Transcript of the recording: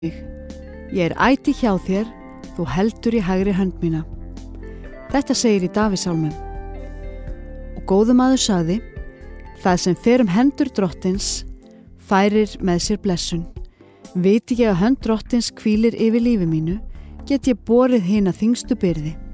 Ég ætíð hjá þér, þú heldur í hægri hönd mína. Þetta segir í Davíðssálmum. Og góður maður sagði, það sem fer hendur drottins, færir með sér blessun. Viti ég að hönd drottins hvílir yfir lífi mínu, get ég borið hina þyngstu byrði.